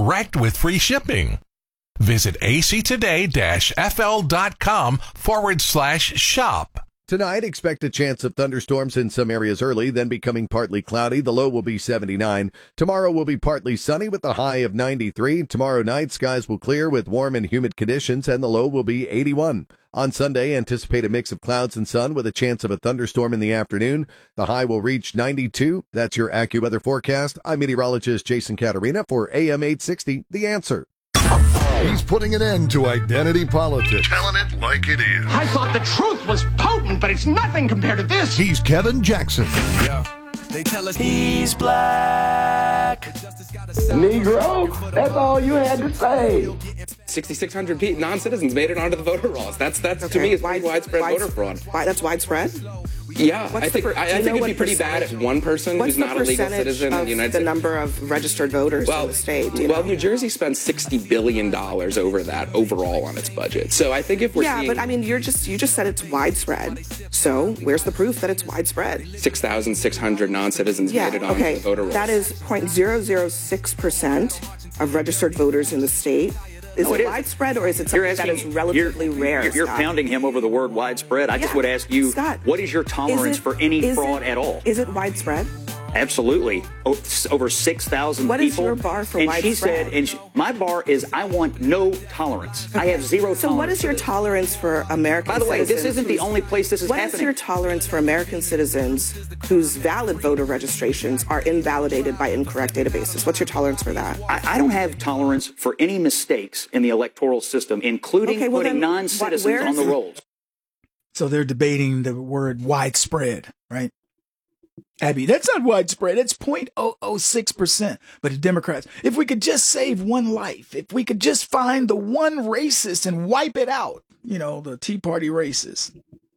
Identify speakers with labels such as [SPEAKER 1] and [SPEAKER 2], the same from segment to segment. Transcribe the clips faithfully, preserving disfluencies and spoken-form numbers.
[SPEAKER 1] direct with free shipping. Visit actoday-fl.com forward slash shop.
[SPEAKER 2] Tonight, expect a chance of thunderstorms in some areas early, then becoming partly cloudy. The low will be seventy-nine. Tomorrow will be partly sunny with a high of ninety-three. Tomorrow night, skies will clear with warm and humid conditions, and the low will be eighty-one. On Sunday, anticipate a mix of clouds and sun with a chance of a thunderstorm in the afternoon. The high will reach ninety-two. That's your AccuWeather forecast. I'm meteorologist Jason Caterina for A M eight sixty, The Answer.
[SPEAKER 3] He's putting an end to identity politics.
[SPEAKER 4] Telling it like it is.
[SPEAKER 5] I thought the truth was potent, but it's nothing compared to this.
[SPEAKER 3] He's Kevin Jackson.
[SPEAKER 6] Yeah. They tell us he's black.
[SPEAKER 7] Negro, that's all you had to say.
[SPEAKER 8] sixty-six hundred pe- non-citizens made it onto the voter rolls. That's that's
[SPEAKER 9] okay.
[SPEAKER 8] to me is
[SPEAKER 9] Wide,
[SPEAKER 8] widespread
[SPEAKER 9] wide,
[SPEAKER 8] voter fraud.
[SPEAKER 9] Why, that's widespread?
[SPEAKER 8] Yeah,
[SPEAKER 9] What's
[SPEAKER 8] I think
[SPEAKER 9] per,
[SPEAKER 8] I, I think it'd be pretty bad if one person
[SPEAKER 9] what's
[SPEAKER 8] who's not a legal citizen in the United
[SPEAKER 9] the
[SPEAKER 8] States.
[SPEAKER 9] number of registered voters
[SPEAKER 8] well,
[SPEAKER 9] in the state? You
[SPEAKER 8] well,
[SPEAKER 9] know?
[SPEAKER 8] New Jersey spends sixty billion dollars over that overall on its budget. So I think if we're
[SPEAKER 9] yeah,
[SPEAKER 8] seeing
[SPEAKER 9] but I mean, you're just you just said it's widespread. So where's the proof that it's widespread?
[SPEAKER 8] six thousand six hundred non-citizens
[SPEAKER 9] yeah,
[SPEAKER 8] made it onto
[SPEAKER 9] okay.
[SPEAKER 8] the voter rolls.
[SPEAKER 9] That is zero point zero zero six percent of registered voters in the state. Is
[SPEAKER 10] no,
[SPEAKER 9] it,
[SPEAKER 10] it
[SPEAKER 9] widespread, or is it something
[SPEAKER 10] asking,
[SPEAKER 9] that is relatively
[SPEAKER 10] you're,
[SPEAKER 9] rare?
[SPEAKER 10] You're, you're pounding him over the word widespread. I
[SPEAKER 9] yeah.
[SPEAKER 10] just would ask you,
[SPEAKER 9] Scott,
[SPEAKER 10] what is your tolerance
[SPEAKER 9] is it,
[SPEAKER 10] for any fraud
[SPEAKER 9] it,
[SPEAKER 10] at all?
[SPEAKER 9] Is it widespread?
[SPEAKER 10] Absolutely. O- over six thousand people.
[SPEAKER 9] What is your bar for
[SPEAKER 10] and
[SPEAKER 9] widespread?
[SPEAKER 10] She said, and she, my bar is I want no tolerance. I have zero tolerance.
[SPEAKER 9] So what is your tolerance for American
[SPEAKER 10] citizens? By the way,
[SPEAKER 9] citizens
[SPEAKER 10] this isn't the only place this is
[SPEAKER 9] what
[SPEAKER 10] happening.
[SPEAKER 9] What is your tolerance for American citizens whose valid voter registrations are invalidated by incorrect databases? What's your tolerance for that?
[SPEAKER 10] I, I don't have tolerance for any mistakes in the electoral system, including
[SPEAKER 9] okay, well
[SPEAKER 10] putting
[SPEAKER 9] then,
[SPEAKER 10] non-citizens on the rolls.
[SPEAKER 11] So they're debating the word widespread, right? Abby, that's not widespread. It's zero point zero zero six percent. But the Democrats, if we could just save one life, if we could just find the one racist and wipe it out, you know, the Tea Party racists.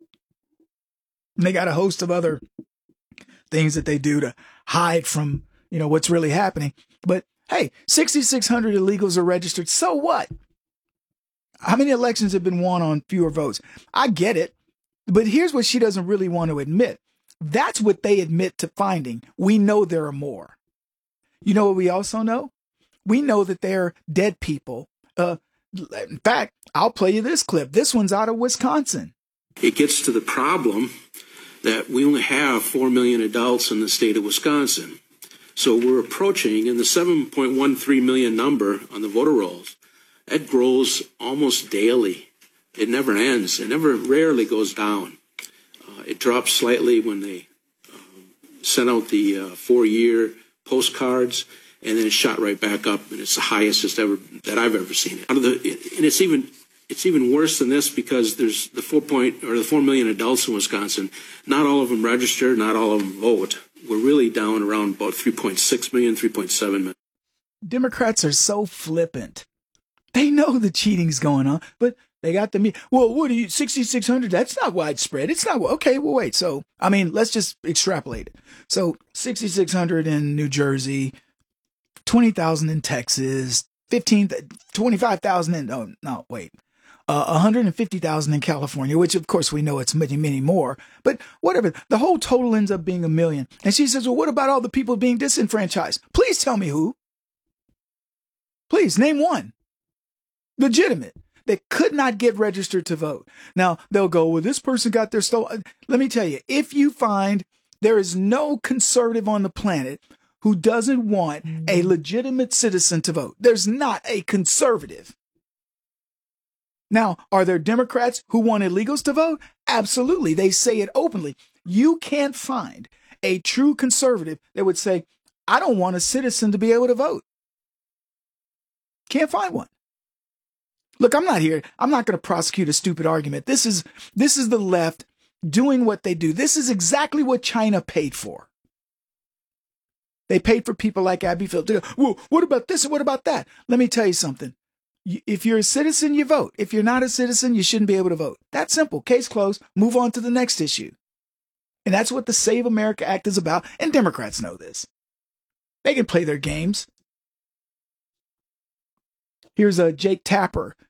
[SPEAKER 11] And they got a host of other things that they do to hide from, you know, what's really happening. But hey, sixty-six hundred illegals are registered. So what? How many elections have been won on fewer votes? I get it. But here's what she doesn't really want to admit. That's what they admit to finding. We know there are more. You know what we also know? We know that there are dead people. Uh, in fact, I'll play you this clip. This one's out of Wisconsin.
[SPEAKER 12] It gets to the problem that we only have four million adults in the state of Wisconsin. So we're approaching, in the seven point one three million number on the voter rolls, that grows almost daily. It never ends. It never, rarely goes down. Uh, it drops slightly when they um, sent out the uh, four-year postcards, and then it shot right back up, and it's the highest it's ever that I've ever seen it. Out of the, and it's even it's even worse than this because there's the four point or the four million adults in Wisconsin. Not all of them register, not all of them vote. We're really down around about three point six million, three point seven million.
[SPEAKER 11] Democrats are so flippant. They know the cheating's going on, but they got the me. Well, what are you, sixty-six hundred? That's not widespread. It's not. Okay, well, wait. So, I mean, let's just extrapolate it. So, sixty-six hundred in New Jersey, twenty thousand in Texas, fifteen, twenty-five thousand in, oh, no, wait, uh, one hundred fifty thousand in California, which of course we know it's many, many more, but whatever. The whole total ends up being a million. And she says, well, what about all the people being disenfranchised? Please tell me who. Please name one. Legitimate. They could not get registered to vote. Now, they'll go, well, this person got their stolen. Let me tell you, if you find there is no conservative on the planet who doesn't want a legitimate citizen to vote, there's not a conservative. Now, are there Democrats who want illegals to vote? Absolutely. They say it openly. You can't find a true conservative that would say, I don't want a citizen to be able to vote. Can't find one. Look, I'm not here. I'm not going to prosecute a stupid argument. This is this is the left doing what they do. This is exactly what China paid for. They paid for people like Abby Phillips to go, well, what about this and what about that? Let me tell you something. If you're a citizen, you vote. If you're not a citizen, you shouldn't be able to vote. That's simple. Case closed. Move on to the next issue. And that's what the Save America Act is about. And Democrats know this. They can play their games. Here's a Jake Tapper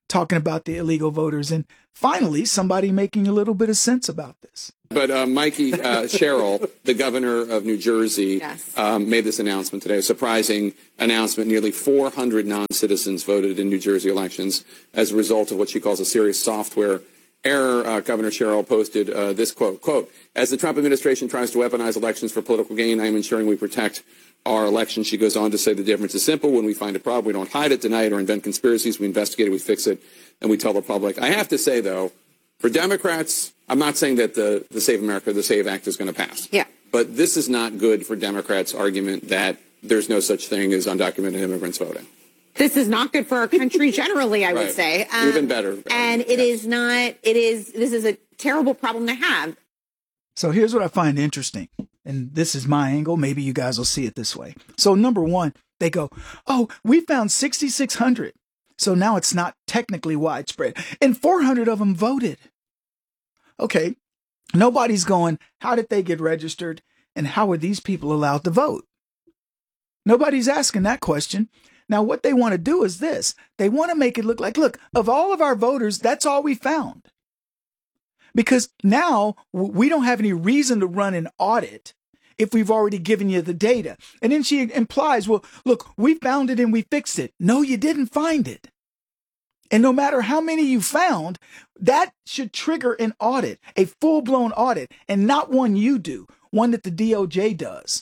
[SPEAKER 11] talking about the illegal voters. And finally, somebody making a little bit of sense about this.
[SPEAKER 4] But uh, Mikey uh, Sherrill, the governor of New Jersey, yes. um, made this announcement today, a surprising announcement. Nearly four hundred non-citizens voted in New Jersey elections as a result of what she calls a serious software error. Uh, Governor Sherrill posted uh, this quote, quote, as the Trump administration tries to weaponize elections for political gain, I am ensuring we protect our election. She goes on to say the difference is simple. When we find a problem, we don't hide it, deny it, or invent conspiracies. We investigate it, we fix it, and we tell the public. I have to say, though, for Democrats, I'm not saying that the, the Save America, the SAVE Act is going to pass.
[SPEAKER 13] Yeah.
[SPEAKER 4] But this is not good for Democrats' argument that there's no such thing as undocumented immigrants voting.
[SPEAKER 13] This is not good for our country generally, I
[SPEAKER 4] right.
[SPEAKER 13] would say. Um,
[SPEAKER 4] Even better.
[SPEAKER 13] And it yes. is not, it is, this is a terrible problem to have.
[SPEAKER 11] So here's what I find interesting. And this is my angle. Maybe you guys will see it this way. So number one, they go, oh, we found sixty-six hundred. So now it's not technically widespread. And four hundred of them voted. Okay. Nobody's going, how did they get registered? And how are these people allowed to vote? Nobody's asking that question. Now, what they want to do is this. They want to make it look like, look, of all of our voters, that's all we found. Because now we don't have any reason to run an audit if we've already given you the data. And then she implies, well, look, we found it and we fixed it. No, you didn't find it. And no matter how many you found, that should trigger an audit, a full-blown audit, and not one you do, one that the D O J does.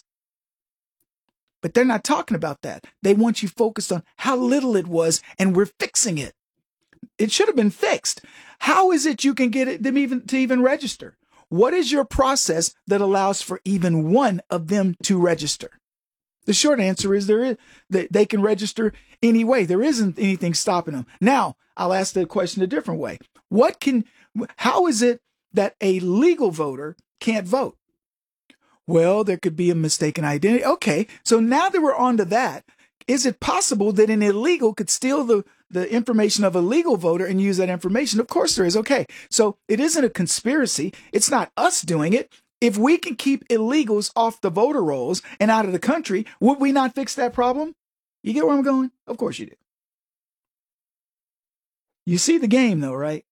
[SPEAKER 11] But they're not talking about that. They want you focused on how little it was, and we're fixing it. It should have been fixed. How is it you can get it, them even to even register? What is your process that allows for even one of them to register? The short answer is there is that they can register anyway. There isn't anything stopping them. Now, I'll ask the question a different way. What can, how is it that a legal voter can't vote? Well, there could be a mistaken identity. Okay, so now that we're on to that, is it possible that an illegal could steal the, the information of a legal voter and use that information? Of course there is. Okay, so it isn't a conspiracy. It's not us doing it. If we can keep illegals off the voter rolls and out of the country, would we not fix that problem? You get where I'm going? Of course you do. You see the game though, right?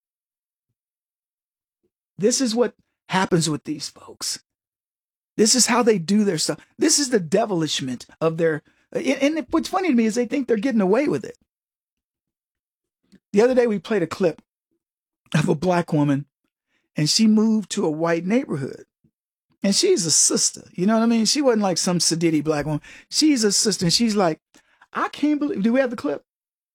[SPEAKER 11] This is what happens with these folks. This is how they do their stuff. This is the devilishment of their, and what's funny to me is they think they're getting away with it. The other day we played a clip of a black woman and she moved to a white neighborhood. And she's a sister, you know what I mean? She wasn't like some sedity black woman. She's a sister, and she's like, I can't believe, do we have the clip?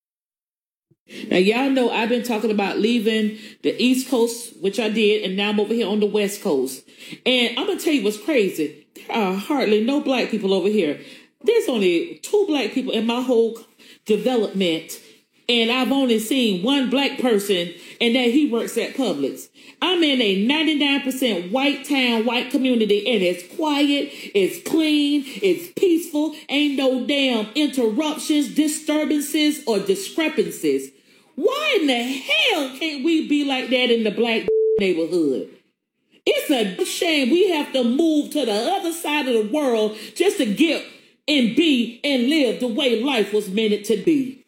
[SPEAKER 14] Now, y'all know I've been talking about leaving the East Coast, which I did, and now I'm over here on the West Coast. And I'm going to tell you what's crazy. There are hardly no black people over here. There's only two black people in my whole development, and I've only seen one black person, and that he works at Publix. I'm in a ninety-nine percent white town, white community, and it's quiet, it's clean, it's peaceful, ain't no damn interruptions, disturbances, or discrepancies. Why in the hell can't we be like that in the black neighborhood? It's a shame we have to move to the other side of the world just to get and be and live the way life was meant to be.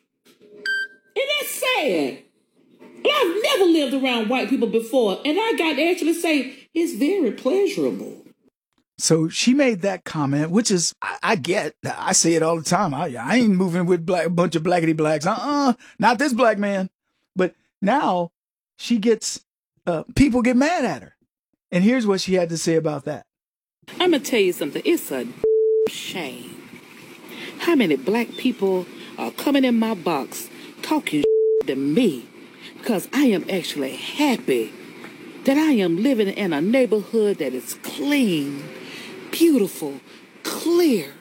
[SPEAKER 14] And that's sad. I've never lived around white people before, and I got to actually say it's very pleasurable.
[SPEAKER 11] So she made that comment, which is, I, I get, I say it all the time. I, I ain't moving with black, a bunch of blackity blacks. Uh-uh, not this black man. But now she gets, uh, people get mad at her. And here's what she had to say about that.
[SPEAKER 14] I'm going to tell you something. It's a shame how many black people are coming in my box talking to me. Because I am actually happy that I am living in a neighborhood that is clean, beautiful, clear,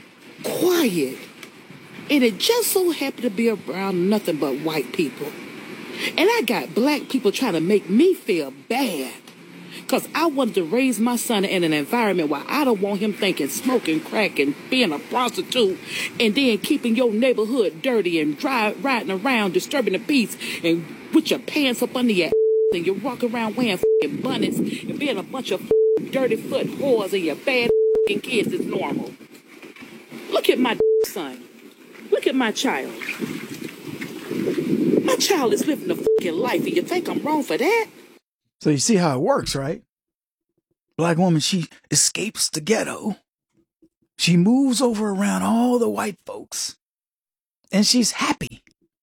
[SPEAKER 14] quiet. And it just so happened to be around nothing but white people. And I got black people trying to make me feel bad. Because I wanted to raise my son in an environment where I don't want him thinking smoking crack and being a prostitute and then keeping your neighborhood dirty and drive, riding around disturbing the peace and with your pants up under your ass and you walk around wearing f***ing bunnies and being a bunch of dirty foot whores and your bad f***ing kids is normal. Look at my son. Look at my child. My child is living a fucking life, and you think I'm wrong for that?
[SPEAKER 11] So you see how it works, right? Black woman, she escapes the ghetto. She moves over around all the white folks. And she's happy.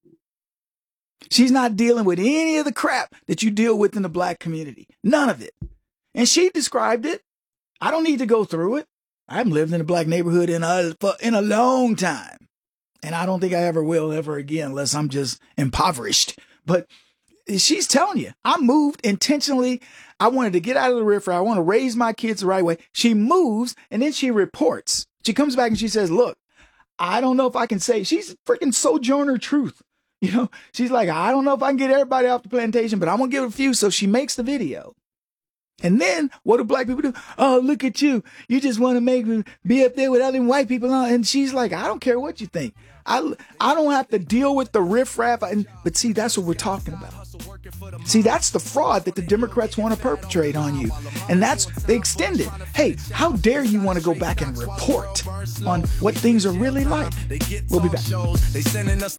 [SPEAKER 11] She's not dealing with any of the crap that you deal with in the black community. None of it. And she described it. I don't need to go through it. I haven't lived in a black neighborhood in a, for, in a long time. And I don't think I ever will ever again unless I'm just impoverished. But she's telling you, I moved intentionally. I wanted to get out of the riffraff. I want to raise my kids the right way. She moves and then she reports. She comes back and she says, look, I don't know if I can say, she's freaking Sojourner Truth. You know, she's like, I don't know if I can get everybody off the plantation, but I'm going to give it a few. So she makes the video. And then what do black people do? Oh, look at you. You just want to make me be up there with other white people. And she's like, I don't care what you think. I, I don't have to deal with the riffraff. And, but see, that's what we're talking about. See, that's the fraud that the Democrats want to perpetrate on you. And that's, they extend it. Hey, how dare you want to go back and report on what things are really like? We'll be back.
[SPEAKER 3] This is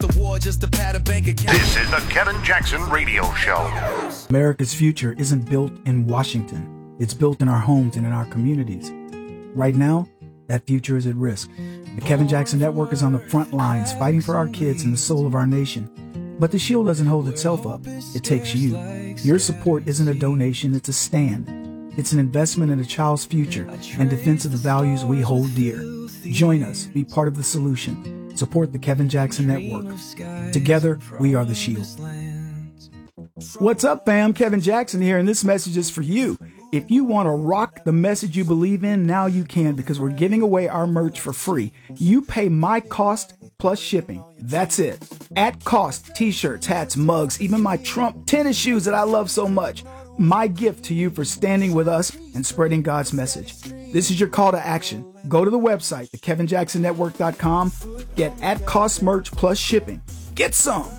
[SPEAKER 3] the Kevin Jackson Radio Show.
[SPEAKER 11] America's future isn't built in Washington. It's built in our homes and in our communities. Right now, that future is at risk. The Kevin Jackson Network is on the front lines fighting for our kids and the soul of our nation. But the shield doesn't hold itself up. It takes you. Your support isn't a donation, it's a stand. It's an investment in a child's future and defense of the values we hold dear. Join us. Be part of the solution. Support the Kevin Jackson Network. Together, we are the shield. What's up, fam? Kevin Jackson here, and this message is for you. If you want to rock the message you believe in, now you can, because we're giving away our merch for free. You pay my cost plus shipping. That's it. At cost, t-shirts, hats, mugs, even my Trump tennis shoes that I love so much. My gift to you for standing with us and spreading God's message. This is your call to action. Go to the website, the kevin jackson network dot com. Get at cost merch plus shipping. Get some.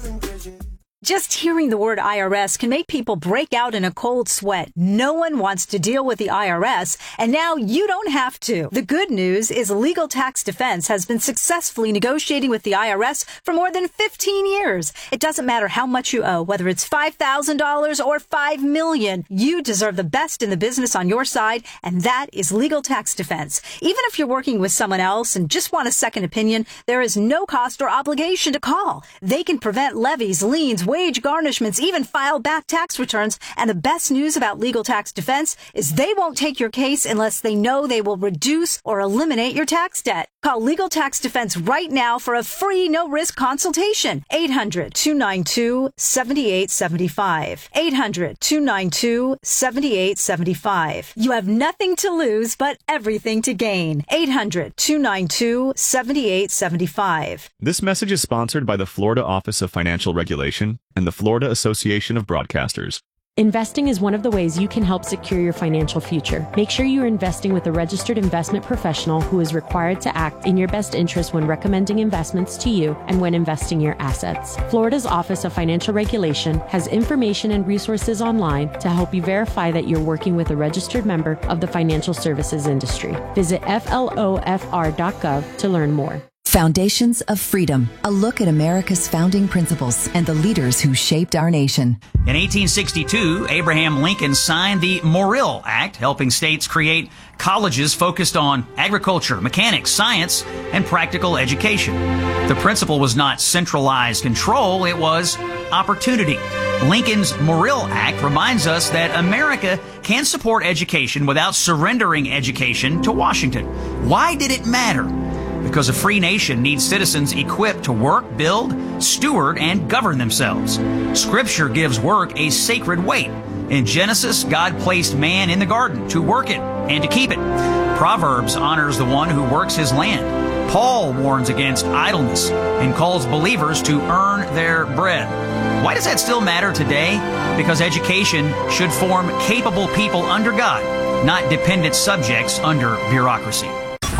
[SPEAKER 15] Just hearing the word I R S can make people break out in a cold sweat. No one wants to deal with the I R S, and now you don't have to. The good news is Legal Tax Defense has been successfully negotiating with the I R S for more than fifteen years. It doesn't matter how much you owe, whether it's five thousand dollars or five million dollars. You deserve the best in the business on your side, and that is Legal Tax Defense. Even if you're working with someone else and just want a second opinion, there is no cost or obligation to call. They can prevent levies, liens, wage garnishments, even file back tax returns. And the best news about Legal Tax Defense is they won't take your case unless they know they will reduce or eliminate your tax debt. Call Legal Tax Defense right now for a free no-risk consultation. eight hundred, two nine two, seven eight seven five. eight hundred, two nine two, seven eight seven five. You have nothing to lose but everything to gain. eight hundred, two nine two, seven eight seven five.
[SPEAKER 16] This message is sponsored by the Florida Office of Financial Regulation and the Florida Association of Broadcasters.
[SPEAKER 17] Investing is one of the ways you can help secure your financial future. Make sure you are investing with a registered investment professional who is required to act in your best interest when recommending investments to you and when investing your assets. Florida's Office of Financial Regulation has information and resources online to help you verify that you're working with a registered member of the financial services industry. Visit F L O F R dot gov to learn more.
[SPEAKER 18] Foundations of Freedom, a look at America's founding principles and the leaders who shaped our nation.
[SPEAKER 19] In eighteen sixty-two, Abraham Lincoln signed the Morrill Act, helping states create colleges focused on agriculture, mechanics, science, and practical education. The principle was not centralized control, it was opportunity. Lincoln's Morrill Act reminds us that America can support education without surrendering education to Washington. Why did it matter? Because a free nation needs citizens equipped to work, build, steward, and govern themselves. Scripture gives work a sacred weight. In Genesis, God placed man in the garden to work it and to keep it. Proverbs honors the one who works his land. Paul warns against idleness and calls believers to earn their bread. Why does that still matter today? Because education should form capable people under God, not dependent subjects under bureaucracy.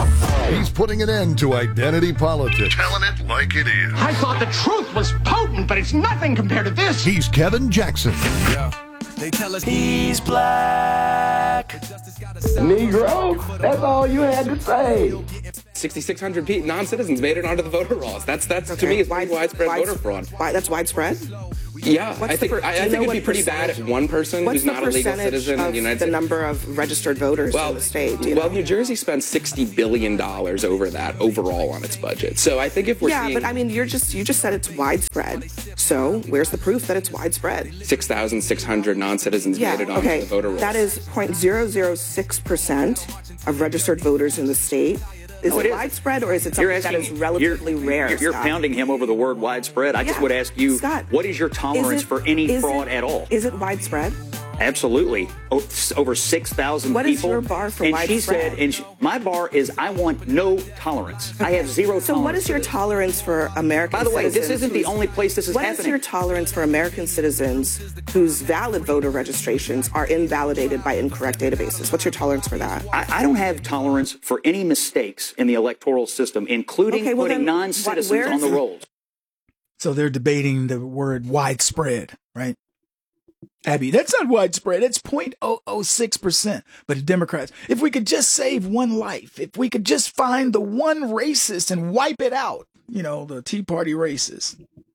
[SPEAKER 3] He's putting an end to identity politics. Telling it like it is.
[SPEAKER 5] I thought the truth was potent, but it's nothing compared to this.
[SPEAKER 3] He's Kevin Jackson.
[SPEAKER 6] Yeah. They tell us he's black.
[SPEAKER 7] Negro, that's all you had to say.
[SPEAKER 8] sixty-six hundred pe- non-citizens made it onto the voter rolls. That's that's
[SPEAKER 9] Okay.
[SPEAKER 8] to me is
[SPEAKER 9] Wide-
[SPEAKER 8] widespread
[SPEAKER 9] wide-
[SPEAKER 8] voter fraud.
[SPEAKER 9] Why, that's widespread?
[SPEAKER 8] Yeah,
[SPEAKER 9] What's
[SPEAKER 8] I
[SPEAKER 9] the
[SPEAKER 8] think
[SPEAKER 9] per-
[SPEAKER 8] I,
[SPEAKER 9] do
[SPEAKER 8] I
[SPEAKER 9] you
[SPEAKER 8] think
[SPEAKER 9] know
[SPEAKER 8] it'd be
[SPEAKER 9] what
[SPEAKER 8] pretty bad if
[SPEAKER 9] percentage-
[SPEAKER 8] one person
[SPEAKER 9] What's
[SPEAKER 8] who's
[SPEAKER 9] the
[SPEAKER 8] not a legal
[SPEAKER 9] percentage
[SPEAKER 8] citizen in
[SPEAKER 9] of
[SPEAKER 8] the United
[SPEAKER 9] the
[SPEAKER 8] States.
[SPEAKER 9] number of registered voters
[SPEAKER 8] Well,
[SPEAKER 9] in the state? Do you
[SPEAKER 8] well,
[SPEAKER 9] know?
[SPEAKER 8] New Jersey spends sixty billion dollars over that overall on its budget. So I think if we're
[SPEAKER 9] yeah,
[SPEAKER 8] seeing
[SPEAKER 9] but I mean, you're just you just said it's widespread. So where's the proof that it's widespread?
[SPEAKER 8] six thousand six hundred non-citizens
[SPEAKER 9] Yeah,
[SPEAKER 8] made it onto
[SPEAKER 9] okay.
[SPEAKER 8] the voter rolls.
[SPEAKER 9] That is zero point zero zero six percent of registered voters in the state. Is
[SPEAKER 10] No,
[SPEAKER 9] it,
[SPEAKER 10] it is.
[SPEAKER 9] widespread or is it
[SPEAKER 10] You're
[SPEAKER 9] something that
[SPEAKER 10] asking-
[SPEAKER 9] is relatively
[SPEAKER 10] you're,
[SPEAKER 9] rare?
[SPEAKER 10] You're, you're
[SPEAKER 9] Scott?
[SPEAKER 10] pounding him over the word widespread. I just
[SPEAKER 9] Yeah.
[SPEAKER 10] would ask you,
[SPEAKER 9] Scott,
[SPEAKER 10] what is your tolerance
[SPEAKER 9] is it-
[SPEAKER 10] for any
[SPEAKER 9] is
[SPEAKER 10] fraud
[SPEAKER 9] it-
[SPEAKER 10] at all?
[SPEAKER 9] Is it widespread?
[SPEAKER 10] Absolutely. O- Over six thousand
[SPEAKER 9] What
[SPEAKER 10] people.
[SPEAKER 9] is your bar for
[SPEAKER 10] and
[SPEAKER 9] widespread?
[SPEAKER 10] she said, and she, my bar is I want no tolerance. I have zero
[SPEAKER 9] So
[SPEAKER 10] tolerance.
[SPEAKER 9] what is your
[SPEAKER 10] for this.
[SPEAKER 9] tolerance for American
[SPEAKER 10] By the way, this
[SPEAKER 9] citizens
[SPEAKER 10] isn't the
[SPEAKER 9] whose-
[SPEAKER 10] only place this is
[SPEAKER 9] What
[SPEAKER 10] happening.
[SPEAKER 9] is your tolerance for American citizens whose valid voter registrations are invalidated by incorrect databases? What's your tolerance for that?
[SPEAKER 10] I, I don't have tolerance for any mistakes in the electoral system, including
[SPEAKER 9] Okay, well
[SPEAKER 10] putting
[SPEAKER 9] then,
[SPEAKER 10] non-citizens
[SPEAKER 9] wh- where
[SPEAKER 10] on the
[SPEAKER 9] is-
[SPEAKER 10] rolls.
[SPEAKER 11] So they're debating the word widespread, right? Abby, that's not widespread. It's zero point zero zero six percent. But the Democrats, if we could just save one life, if we could just find the one racist and wipe it out, you know, the Tea Party racist.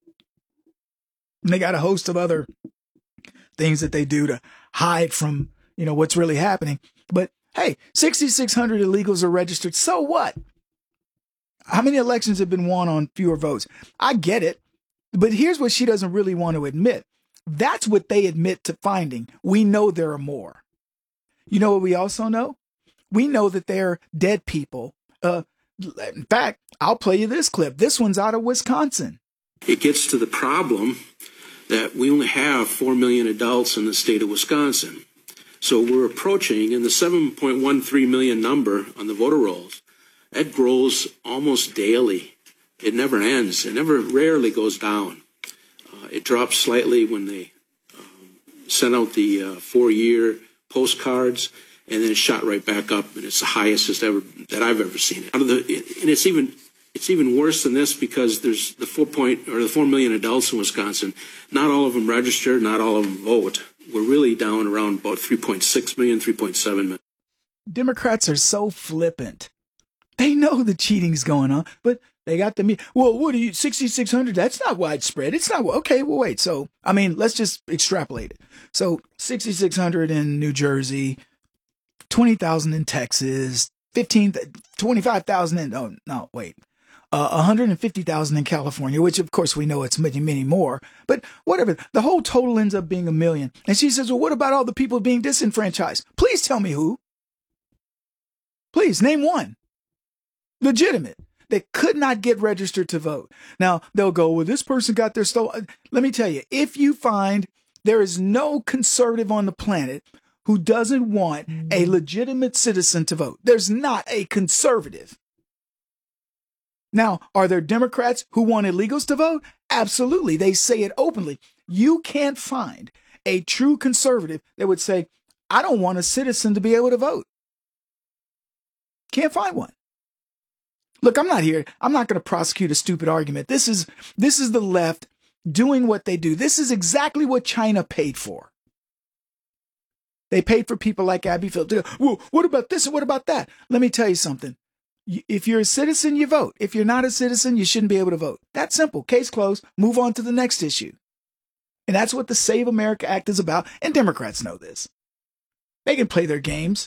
[SPEAKER 11] And they got a host of other things that they do to hide from, you know, what's really happening. But hey, sixty-six hundred illegals are registered. So what? How many elections have been won on fewer votes? I get it. But here's what she doesn't really want to admit. That's what they admit to finding. We know there are more. You know what we also know? We know that there are dead people. Uh, in fact, I'll play you this clip. This one's out of Wisconsin.
[SPEAKER 12] It gets to the problem that we only have four million adults in the state of Wisconsin. So we're approaching, in the seven point one three million number on the voter rolls, that grows almost daily. It never ends. It never, rarely goes down. Uh, it drops slightly when they um, send out the uh, four-year postcards, and then it shot right back up, and it's the highest it's ever that I've ever seen it. Out of the, and it's even it's even worse than this because there's the four point or the four million adults in Wisconsin. Not all of them register. Not all of them vote. We're really down around about three point six million, three point seven million.
[SPEAKER 11] Democrats are so flippant. They know the cheating's going on, but they got the me. Well, what are you, sixty-six hundred? That's not widespread. It's not. Okay, well, wait. So, I mean, let's just extrapolate it. So, sixty-six hundred in New Jersey, twenty thousand in Texas, fifteen, twenty-five thousand in, oh, no, wait. Uh, one hundred fifty thousand in California, which of course we know it's many, many more, but whatever. The whole total ends up being a million. And she says, well, what about all the people being disenfranchised? Please tell me who. Please name one. Legitimate. They could not get registered to vote. Now they'll go, well, this person got their stolen. Let me tell you, if you find there is no conservative on the planet who doesn't want a legitimate citizen to vote, there's not a conservative. Now, are there Democrats who want illegals to vote? Absolutely. They say it openly. You can't find a true conservative that would say, I don't want a citizen to be able to vote. Can't find one. Look, I'm not here. I'm not going to prosecute a stupid argument. This is this is the left doing what they do. This is exactly what China paid for. They paid for people like Abby Phil to go, well, what about this and what about that? Let me tell you something. If you're a citizen, you vote. If you're not a citizen, you shouldn't be able to vote. That's simple. Case closed. Move on to the next issue. And that's what the Save America Act is about. And Democrats know this. They can play their games.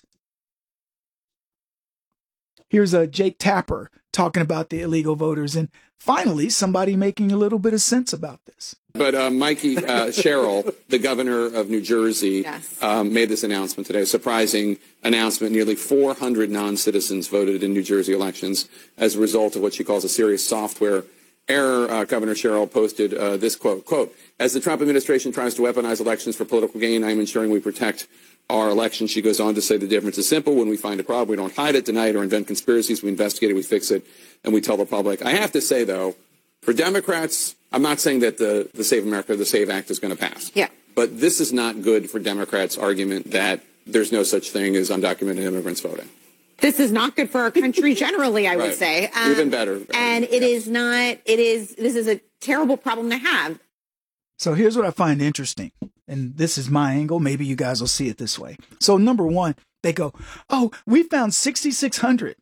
[SPEAKER 11] Here's a Jake Tapper talking about the illegal voters. And finally, somebody making a little bit of sense about this.
[SPEAKER 4] But uh, Mikey uh, Sherrill, the governor of New Jersey, yes. um, made this announcement today, a surprising announcement. Nearly four hundred non-citizens voted in New Jersey elections as a result of what she calls a serious software error. Uh, Governor Sherrill posted uh, this quote, quote, as the Trump administration tries to weaponize elections for political gain, I am ensuring we protect our election. She goes on to say the difference is simple. When we find a problem, we don't hide it, deny it, or invent conspiracies. We investigate it, we fix it, and we tell the public. I have to say, though, for Democrats, I'm not saying that the, the Save America, the SAVE Act is going to pass.
[SPEAKER 13] Yeah.
[SPEAKER 4] But this is not good for Democrats' argument that there's no such thing as undocumented immigrants voting.
[SPEAKER 13] This is not good for our country generally, I
[SPEAKER 4] Right.
[SPEAKER 13] would say. Um,
[SPEAKER 4] Even better.
[SPEAKER 13] And it is not, it is, this is a terrible problem to have.
[SPEAKER 11] So here's what I find interesting. And this is my angle. Maybe you guys will see it this way. So number one, they go, oh, we found sixty-six hundred.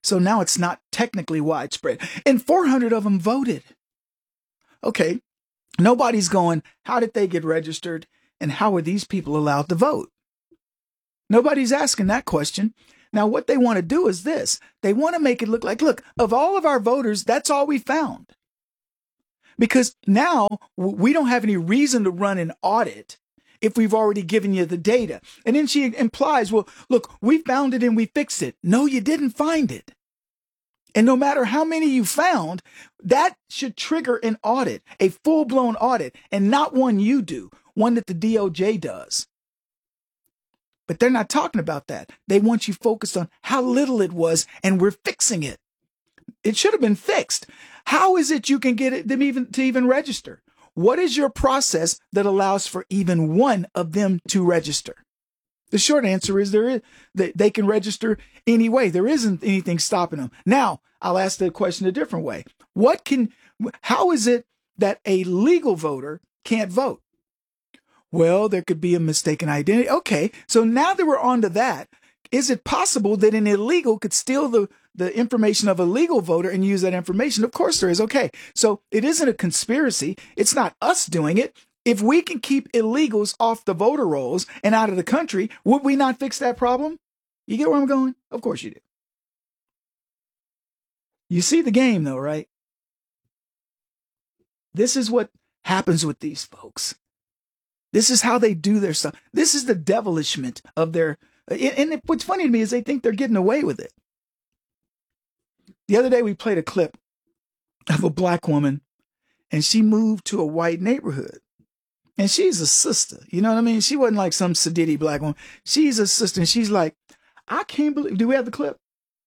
[SPEAKER 11] So now it's not technically widespread. And four hundred of them voted. Okay, nobody's going, how did they get registered? And how are these people allowed to vote? Nobody's asking that question. Now, what they want to do is this. They want to make it look like, look, of all of our voters, that's all we found. Because now we don't have any reason to run an audit if we've already given you the data. And then she implies, well, look, we found it and we fixed it. No, you didn't find it. And no matter how many you found, that should trigger an audit, a full-blown audit, and not one you do, one that the D O J does. But they're not talking about that. They want you focused on how little it was, and we're fixing it. It should have been fixed. How is it you can get it them even to even register? What is your process that allows for even one of them to register? The short answer is there is that they can register anyway. There isn't anything stopping them. Now, I'll ask the question a different way. What can, how is it that a legal voter can't vote? Well, there could be a mistaken identity. Okay, so now that we're on to that, is it possible that an illegal could steal the, the information of a legal voter and use that information? Of course there is. Okay, so it isn't a conspiracy. It's not us doing it. If we can keep illegals off the voter rolls and out of the country, would we not fix that problem? You get where I'm going? Of course you do. You see the game though, right? This is what happens with these folks. This is how they do their stuff. This is the devilishment of their, and what's funny to me is they think they're getting away with it. The other day we played a clip of a black woman and she moved to a white neighborhood. And she's a sister, you know what I mean? She wasn't like some sedity black woman. She's a sister, and she's like, I can't believe, do we have the clip?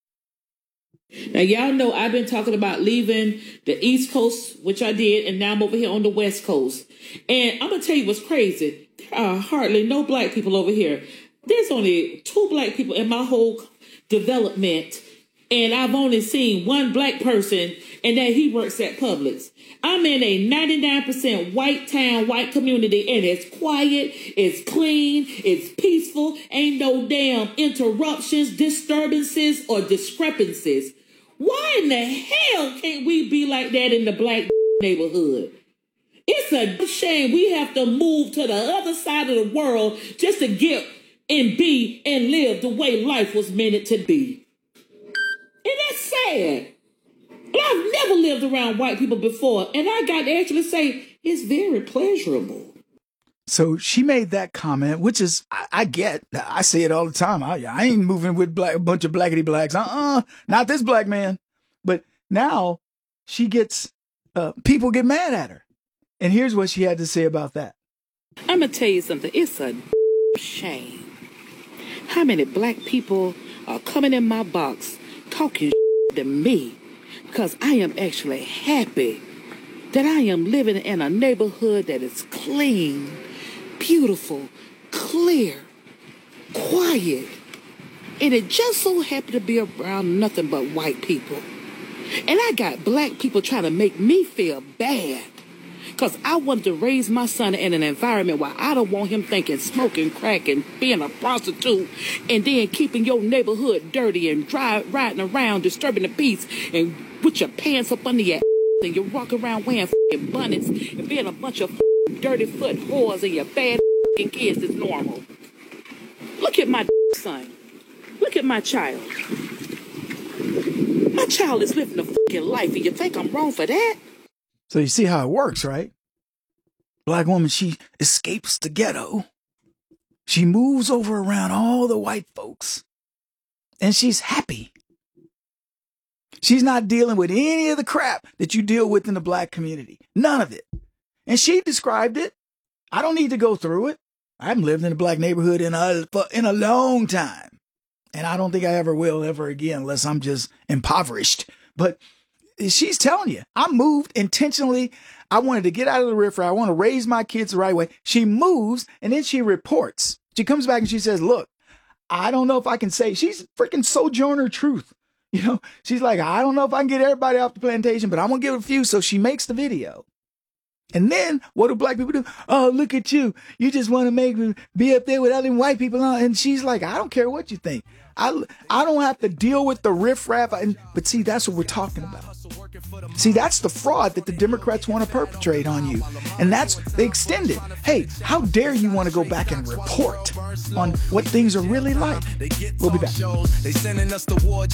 [SPEAKER 14] Now, y'all know I've been talking about leaving the East Coast, which I did, and now I'm over here on the West Coast. And I'm going to tell you what's crazy. There are hardly no black people over here. There's only two black people in my whole development, and I've only seen one black person, and that he works at Publix. I'm in a ninety-nine percent white town, white community, and it's quiet, it's clean, it's peaceful, ain't no damn interruptions, disturbances, or discrepancies. Why in the hell can't we be like that in the black neighborhood? It's a shame we have to move to the other side of the world just to get and be and live the way life was meant to be. And that's sad. And I've never lived around white people before, and I got to actually say it's very pleasurable.
[SPEAKER 11] So she made that comment, which is, I, I get, I say it all the time. I, I ain't moving with black, a bunch of blackity blacks. Uh-uh, not this black man. But now she gets, uh, people get mad at her. And here's what she had to say about that.
[SPEAKER 20] I'm going to tell you something. It's a shame how many black people are coming in my box talking to me. Because I am actually happy that I am living in a neighborhood that is clean, beautiful, clear, quiet. And it just so happened to be around nothing but white people. And I got black people trying to make me feel bad. Because I wanted to raise my son in an environment where I don't want him thinking smoking crack and being a prostitute and then keeping your neighborhood dirty and drive, riding around disturbing the peace and with your pants up under your ass and you walk around wearing f***ing bonnets and being a bunch of dirty foot whores and your bad f***ing kids is normal. Look at my son. Look at my child. My child is living a f***ing life and you think I'm wrong for that?
[SPEAKER 11] So you see how it works, right? Black woman, she escapes the ghetto. She moves over around all the white folks. And she's happy. She's not dealing with any of the crap that you deal with in the black community. None of it. And she described it. I don't need to go through it. I haven't lived in a black neighborhood in a, in a long time. And I don't think I ever will ever again unless I'm just impoverished. But she's telling you, I moved intentionally. I wanted to get out of the riffraff. I want to raise my kids the right way. She moves and then she reports. She comes back and she says, look, I don't know if I can say, she's freaking Sojourner Truth. You know, she's like, I don't know if I can get everybody off the plantation, but I'm going to give a few. So she makes the video. And then what do black people do? Oh, look at you. You just want to make me be up there with other white people. And she's like, I don't care what you think. I, I don't have to deal with the riffraff. And, but see, that's what we're talking about. See, that's the fraud that the Democrats want to perpetrate on you. And that's, they extend it. Hey, how dare you want to go back and report on what things are really like? We'll be back.
[SPEAKER 3] This is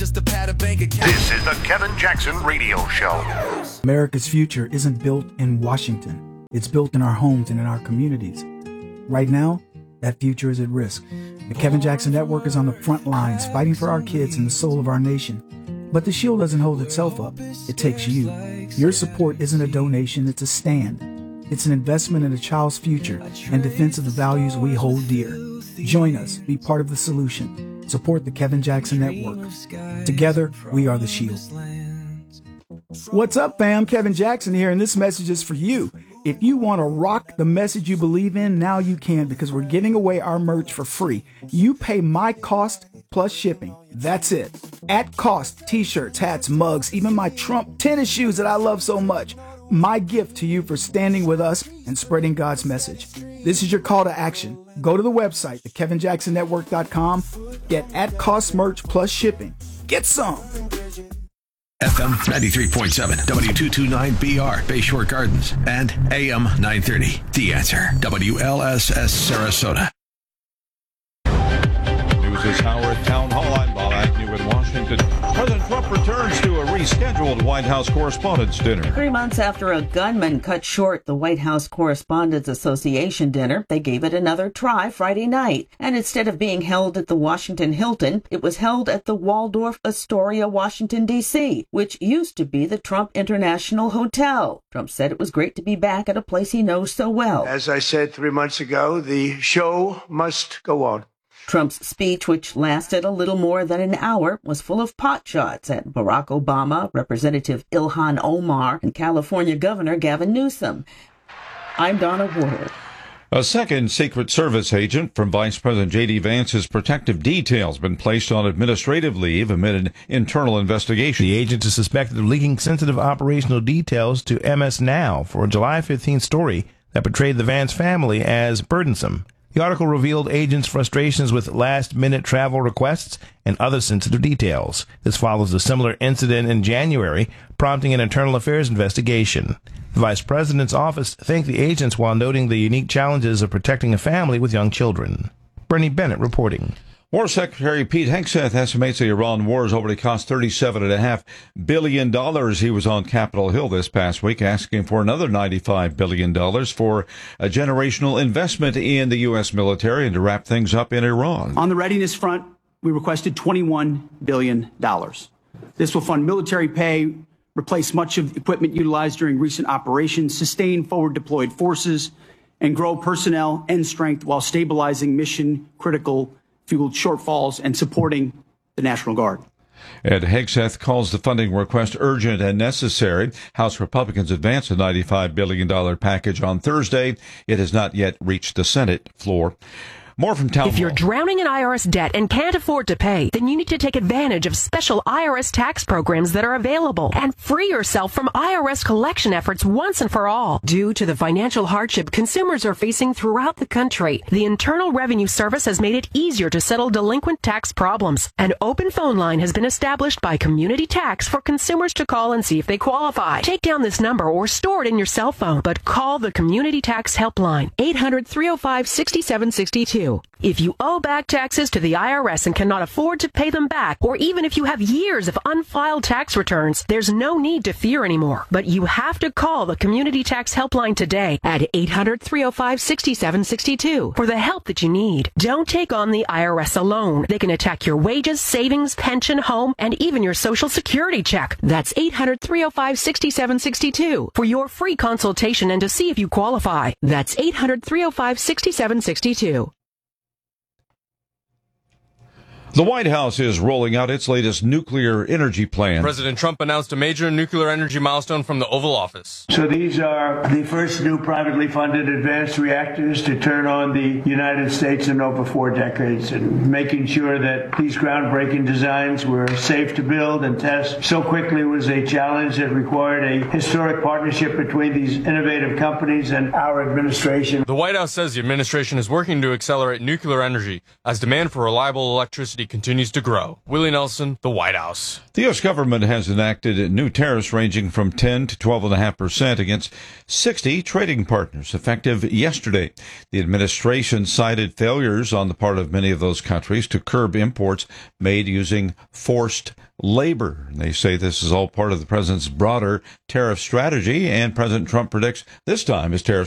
[SPEAKER 3] the Kevin Jackson Radio Show.
[SPEAKER 11] America's future isn't built in Washington. It's built in our homes and in our communities. Right now, that future is at risk. The Kevin Jackson Network is on the front lines, fighting for our kids and the soul of our nation. But the shield doesn't hold itself up. It takes you. Your support isn't a donation, it's a stand. It's an investment in a child's future and defense of the values we hold dear. Join us. Be part of the solution. Support the Kevin Jackson Network. Together, we are the shield. What's up, fam? Kevin Jackson here, and this message is for you. If you want to rock the message you believe in, now you can, because we're giving away our merch for free. You pay my cost plus shipping. That's it. At cost, t-shirts, hats, mugs, even my Trump tennis shoes that I love so much. My gift to you for standing with us and spreading God's message. This is your call to action. Go to the website, the kevin jackson network dot com. Get at cost merch plus shipping. Get some.
[SPEAKER 1] F M ninety-three point seven, W two twenty-nine B R, Bayshore Gardens, and A M nine thirty. The Answer, W L S S Sarasota.
[SPEAKER 21] News is Howard Town Hall. I'm Bob Agnew in Washington. President Trump returns to a rescheduled White House Correspondents' Dinner.
[SPEAKER 22] Three months after a gunman cut short the White House Correspondents' Association dinner, they gave it another try Friday night. And instead of being held at the Washington Hilton, it was held at the Waldorf Astoria, Washington, D C, which used to be the Trump International Hotel. Trump said it was great to be back at a place he knows so well.
[SPEAKER 23] As I said three months ago, the show must go on.
[SPEAKER 22] Trump's speech, which lasted a little more than an hour, was full of pot shots at Barack Obama, Representative Ilhan Omar, and California Governor Gavin Newsom. I'm Donna Warder.
[SPEAKER 21] A second Secret Service agent from Vice President J D. Vance's protective detail has been placed on administrative leave amid an internal investigation.
[SPEAKER 24] The agent is suspected of leaking sensitive operational details to M S Now for a July fifteenth story that portrayed the Vance family as burdensome. The article revealed agents' frustrations with last-minute travel requests and other sensitive details. This follows a similar incident in January, prompting an internal affairs investigation. The vice president's office thanked the agents while noting the unique challenges of protecting a family with young children. Bernie Bennett reporting.
[SPEAKER 21] War Secretary Pete Hegseth estimates the Iran war has already cost thirty-seven point five billion dollars. He was on Capitol Hill this past week asking for another ninety-five billion dollars for a generational investment in the U S military and to wrap things up in Iran.
[SPEAKER 25] On the readiness front, we requested twenty-one billion dollars. This will fund military pay, replace much of the equipment utilized during recent operations, sustain forward-deployed forces, and grow personnel and strength while stabilizing mission-critical fueled shortfalls and supporting the National Guard.
[SPEAKER 21] Ed Hegseth calls the funding request urgent and necessary. House Republicans advanced a ninety-five billion dollars package on Thursday. It has not yet reached the Senate floor. More from Town Hall.
[SPEAKER 26] If you're drowning in I R S debt and can't afford to pay, then you need to take advantage of special I R S tax programs that are available and free yourself from I R S collection efforts once and for all. Due to the financial hardship consumers are facing throughout the country, the Internal Revenue Service has made it easier to settle delinquent tax problems. An open phone line has been established by Community Tax for consumers to call and see if they qualify. Take down this number or store it in your cell phone, but call the Community Tax Helpline, eight hundred, three oh five, six seven six two. If you owe back taxes to the I R S and cannot afford to pay them back, or even if you have years of unfiled tax returns, there's no need to fear anymore. But you have to call the Community Tax Helpline today at eight hundred, three oh five, six seven six two for the help that you need. Don't take on the I R S alone. They can attack your wages, savings, pension, home, and even your Social Security check. That's eight hundred, three oh five, six seven six two for your free consultation and to see if you qualify. That's eight hundred, three oh five, six seven six two.
[SPEAKER 21] The White House is rolling out its latest nuclear energy plan.
[SPEAKER 27] President Trump announced a major nuclear energy milestone from the Oval Office.
[SPEAKER 23] So these are the first new privately funded advanced reactors to turn on the United States in over four decades, and making sure that these groundbreaking designs were safe to build and test so quickly was a challenge that required a historic partnership between these innovative companies and our administration.
[SPEAKER 27] The White House says the administration is working to accelerate nuclear energy as demand for reliable electricity continues to grow. Willie Nelson, the White House.
[SPEAKER 21] The U S government has enacted new tariffs ranging from ten to twelve point five percent against sixty trading partners, effective yesterday. The administration cited failures on the part of many of those countries to curb imports made using forced labor. They say this is all part of the president's broader tariff strategy, and President Trump predicts this time his tariffs